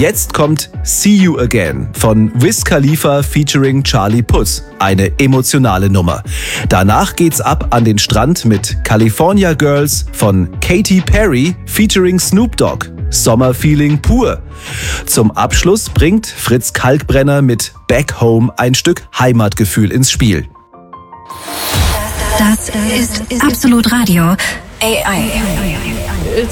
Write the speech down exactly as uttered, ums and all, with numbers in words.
Jetzt kommt See You Again von Wiz Khalifa featuring Charlie Puth. Eine emotionale Nummer. Danach geht's ab an den Strand mit California Girls von Katy Perry featuring Snoop Dogg. Sommerfeeling pur. Zum Abschluss bringt Fritz Kalkbrenner mit Back Home ein Stück Heimatgefühl ins Spiel. Das ist Absolut Radio. A I.